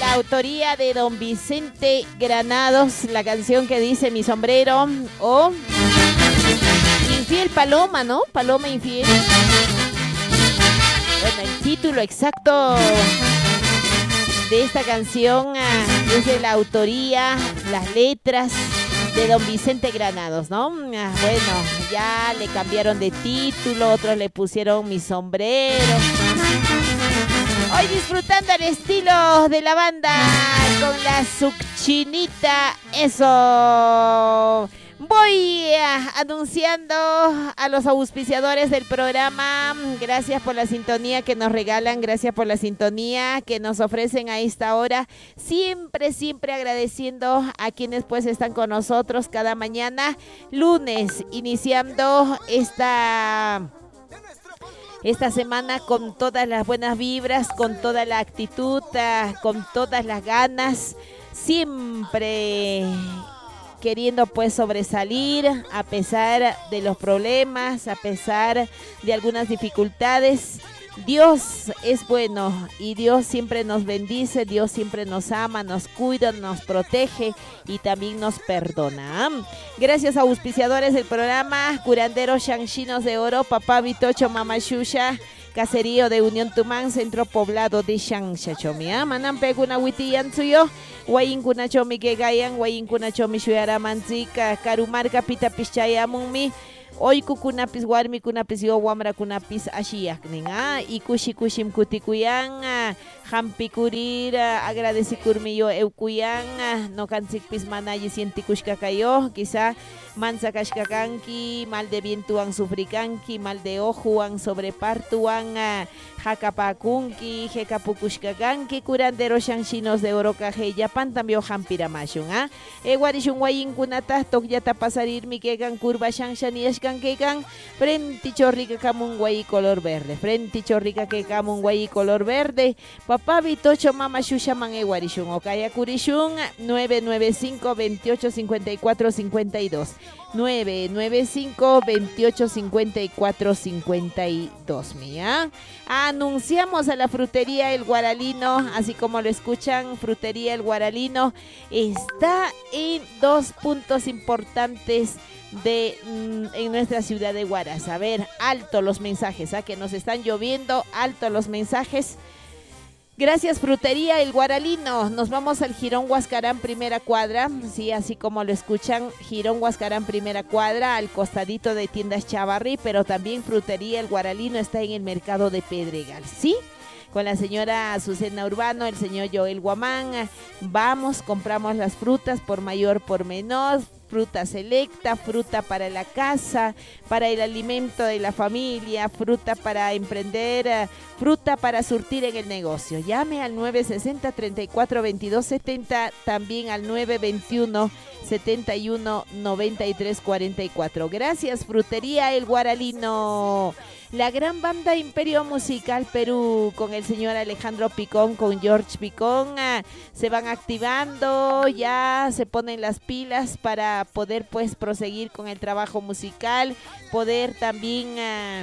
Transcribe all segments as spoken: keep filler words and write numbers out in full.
la autoría de don Vicente Granados, la canción que dice Mi sombrero, o Infiel Paloma, ¿no? Paloma Infiel. Bueno, el título exacto de esta canción uh, es de la autoría, las letras de don Vicente Granados, ¿no? Uh, bueno, ya le cambiaron de título, otros le pusieron Mi sombrero. Hoy disfrutando el estilo de la banda con la Suchinita, eso. Voy uh, anunciando a los auspiciadores del programa. Gracias por la sintonía que nos regalan, gracias por la sintonía que nos ofrecen a esta hora. Siempre, siempre agradeciendo a quienes pues están con nosotros cada mañana. Lunes, iniciando esta... Esta semana con todas las buenas vibras, con toda la actitud, uh, con todas las ganas, siempre queriendo pues sobresalir a pesar de los problemas, a pesar de algunas dificultades. Dios es bueno y Dios siempre nos bendice, Dios siempre nos ama, nos cuida, nos protege y también nos perdona. Gracias a auspiciadores del programa, Curanderos Shanchinos de Oro, Papá Vitocho, Mama Shusha, Caserío de Unión Tumán, Centro Poblado de Shangshachomi. Manampe kuna witiyan suyo, wayin kuna chomi kegayan, wayin kuna chomi shuyaramantzika, Karumarka pita pischayamunmi. Hoy kukunapis warmi kunapis yo wamra kunapis ashiyaknin ah y kushi kushim kutikuyan hampikurir agradecikurmi yo eukuyan no kansikpis manayi sientikushkakayo quizá mansakashkakanki mal de vientuan sufrikanki mal de ojuan sobrepartuan hakapakunki hekapukushkakanki curandero shanchinos de oro kajeyapan también hampiramashun ah ewarishun wayin kunata tokyata pasarirmi kegan curva shanshani kekan frente chorrica kamun guay color verde frente chorrica que kamun guay color verde papá vitocho mama shusha man ewarishun okaya kurishun nueve nueve cinco, veintiocho cincuenta y cuatro cincuenta y dos nueve nueve cinco, veintiocho cincuenta y cuatro cincuenta y dos mía. Anunciamos a la frutería El Guaralino, así como lo escuchan, frutería El Guaralino está en dos puntos importantes de en nuestra ciudad de Huaraz. A ver, alto los mensajes, ¿ah? Que nos están lloviendo, alto los mensajes. Gracias Frutería El Guaralino. Nos vamos al Jirón Huascarán primera cuadra, sí, así como lo escuchan, Jirón Huascarán primera cuadra, al costadito de Tiendas Chavarri, pero también Frutería El Guaralino está en el mercado de Pedregal, ¿sí? Con la señora Azucena Urbano, el señor Joel Guamán, vamos, compramos las frutas por mayor, por menor, fruta selecta, fruta para la casa, para el alimento de la familia, fruta para emprender, fruta para surtir en el negocio. Llame al nueve sesenta, treinta y cuatro, veintidós setenta, también al nueve veintiuno, setenta y uno, noventa y tres cuarenta y cuatro. Gracias, Frutería El Guaralino. La gran banda Imperio Musical Perú con el señor Alejandro Picón, con George Picón, ah, se van activando, ya se ponen las pilas para poder pues proseguir con el trabajo musical, poder también ah,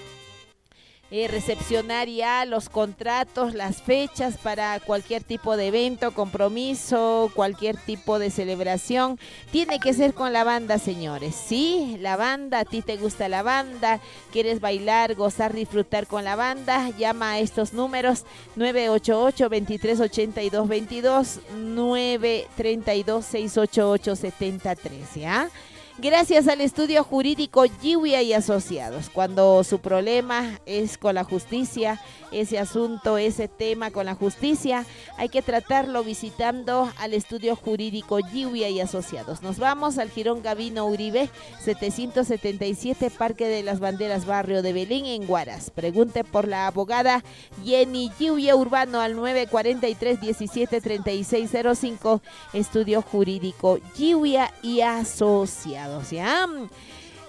eh, recepcionar ya los contratos, las fechas para cualquier tipo de evento, compromiso, cualquier tipo de celebración. Tiene que ser con la banda, señores. Sí, la banda, a ti te gusta la banda, quieres bailar, gozar, disfrutar con la banda, llama a estos números nueve ocho ocho, veintitrés ochenta y dos veintidós, nueve treinta y dos, seiscientos ochenta y ocho setenta y tres, ¿ya? Gracias al estudio jurídico Giuya y Asociados. Cuando su problema es con la justicia, ese asunto, ese tema con la justicia, hay que tratarlo visitando al estudio jurídico Giuya y Asociados. Nos vamos al Jirón Gavino Uribe, setecientos setenta y siete, Parque de las Banderas, barrio de Belén, en Huaraz. Pregunte por la abogada Jenny Giuya Urbano al nueve cuarenta y tres, diecisiete treinta y seis cero cinco, estudio jurídico Giuya y Asociados. ¿Ya?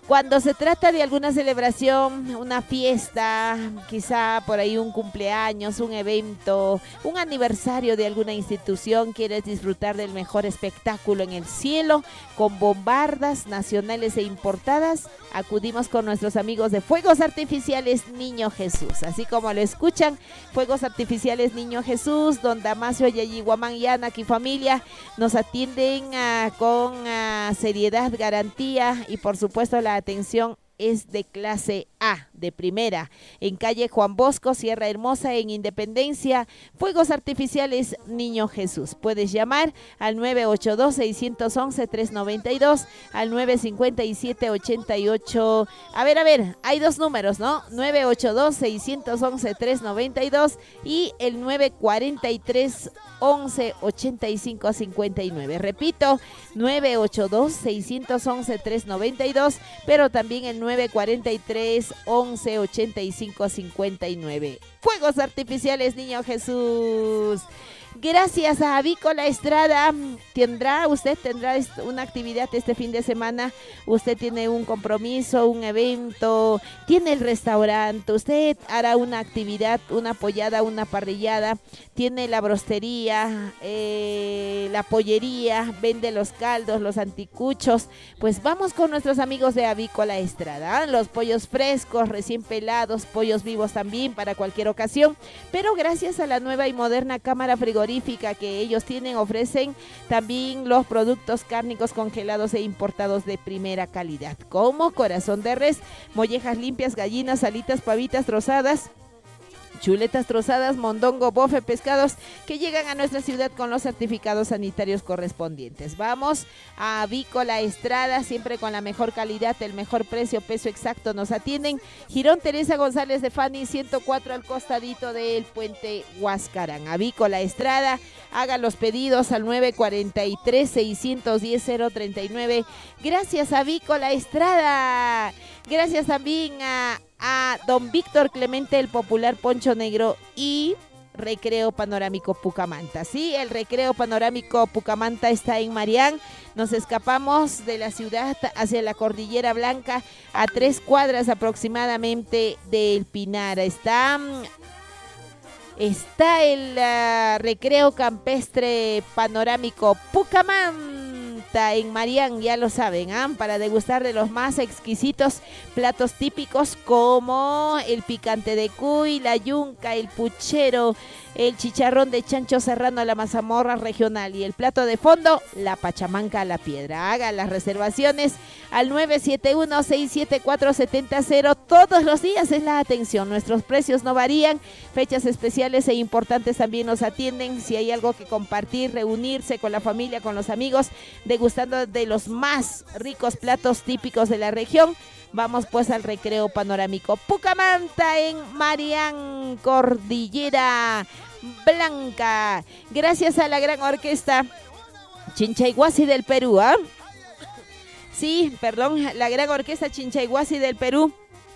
Cuando se trata de alguna celebración, una fiesta, quizá por ahí un cumpleaños, un evento, un aniversario de alguna institución, quieres disfrutar del mejor espectáculo en el cielo, con bombardas nacionales e importadas, acudimos con nuestros amigos de Fuegos Artificiales Niño Jesús. Así como lo escuchan, Fuegos Artificiales Niño Jesús, don Damasio Yayihuamán y Ana y familia nos atienden uh, con uh, seriedad, garantía y por supuesto la atención es de clase A, de primera, en calle Juan Bosco, Sierra Hermosa, en Independencia, Fuegos Artificiales Niño Jesús. Puedes llamar al nueve ocho dos, seis uno uno, tres nueve dos, al nueve cinco siete, ocho ocho. A ver, a ver, hay dos números, ¿no? nueve ocho dos, seis uno uno, tres nueve dos y el nueve cuatro tres, once, ochenta y cinco, cincuenta y nueve. Repito, nueve ocho dos, seis uno uno, tres nueve dos, pero también el nueve cuatro tres, once, ochenta y cinco, cincuenta y nueve. Fuegos Artificiales Niño Jesús. Gracias a Avícola Estrada. ¿Tendrá usted tendrá una actividad este fin de semana? Usted tiene un compromiso, un evento, tiene el restaurante, usted hará una actividad, una pollada, una parrillada, tiene la brostería, eh, la pollería, vende los caldos, los anticuchos. Pues vamos con nuestros amigos de Avícola Estrada. Los pollos frescos, recién pelados, pollos vivos también para cualquier ocasión. Pero gracias a la nueva y moderna cámara frigorífica que ellos tienen, ofrecen también los productos cárnicos congelados e importados de primera calidad, como corazón de res, mollejas limpias, gallinas, alitas, pavitas trozadas, chuletas trozadas, mondongo, bofe, pescados que llegan a nuestra ciudad con los certificados sanitarios correspondientes. Vamos a Avícola Estrada, siempre con la mejor calidad, el mejor precio, peso exacto. Nos atienden Girón Teresa González de Fani ciento cuatro al costadito del puente Huascarán. Avícola Estrada, haga los pedidos al nueve cuatro tres, seis uno cero, cero tres nueve. Gracias Avícola Estrada. Gracias también a a don Víctor Clemente, el popular Poncho Negro y Recreo Panorámico Pucamanta. Sí, el Recreo Panorámico Pucamanta está en Marián. Nos escapamos de la ciudad hacia la Cordillera Blanca a tres cuadras aproximadamente del Pinar. Está, está el uh, Recreo Campestre Panorámico Pucamanta en Marián, ya lo saben, ¿eh? Para degustar de los más exquisitos platos típicos como el picante de cuy, la yunca, el puchero, el chicharrón de chancho serrano, la mazamorra regional y el plato de fondo, la pachamanca a la piedra. Haga las reservaciones al nueve siete uno, seis siete cuatro, siete cero cero. Todos los días es la atención, nuestros precios no varían, fechas especiales e importantes también nos atienden. Si hay algo que compartir, reunirse con la familia, con los amigos, degustando de los más ricos platos típicos de la región, vamos pues al Recreo Panorámico Pucamanta en Marián, Cordillera Blanca. Gracias a la gran orquesta Chinchayhuasi del Perú, ¿ah? ¿eh? Sí, perdón, la gran orquesta Chinchayhuasi del Perú.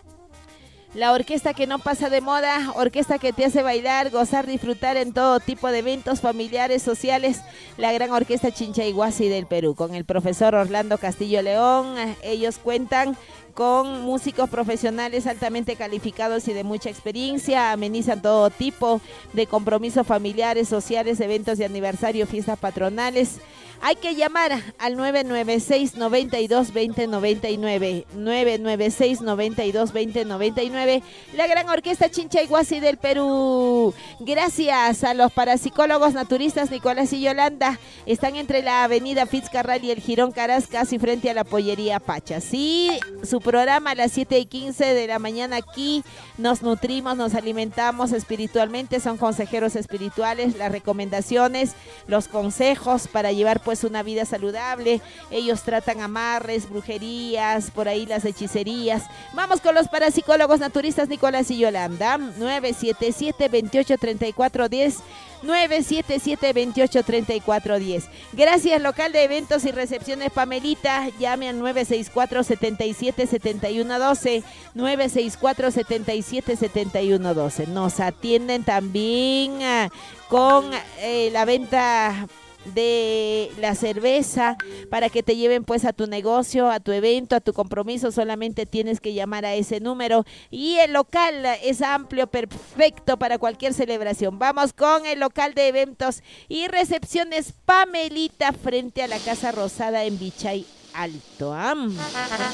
La orquesta que no pasa de moda, orquesta que te hace bailar, gozar, disfrutar en todo tipo de eventos familiares, sociales. La gran orquesta Chinchayhuasi del Perú, con el profesor Orlando Castillo León. Ellos cuentan con músicos profesionales altamente calificados y de mucha experiencia, amenizan todo tipo de compromisos familiares, sociales, eventos de aniversario, fiestas patronales. Hay que llamar al nueve nueve seis, noventa y dos, veinte noventa y nueve, nueve nueve seis, noventa y dos, veinte noventa y nueve, la gran orquesta Chinchayhuasi del Perú. Gracias a los parapsicólogos naturistas Nicolás y Yolanda. Están entre la avenida Fitzcarral y el Jirón Caras, casi frente a la pollería Pacha. Sí, su programa a las siete y quince de la mañana aquí. Nos nutrimos, nos alimentamos espiritualmente, son consejeros espirituales, las recomendaciones, los consejos para llevar pues una vida saludable. Ellos tratan amarres, brujerías, por ahí las hechicerías. Vamos con los parapsicólogos naturistas Nicolás y Yolanda. nueve siete siete, veintiocho, treinta y cuatro, diez, nueve siete siete, veintiocho, treinta y cuatro, diez. Gracias, local de eventos y recepciones Pamelita. Llame al nueve seis cuatro, setenta y siete, setenta y uno, doce, nueve seis cuatro, setenta y siete, setenta y uno, doce. Nos atienden también uh, con eh, la venta de la cerveza para que te lleven pues a tu negocio, a tu evento, a tu compromiso. Solamente tienes que llamar a ese número y el local es amplio, perfecto para cualquier celebración. Vamos con el local de eventos y recepciones Pamelita frente a la Casa Rosada en Vichay Alto. ¿eh?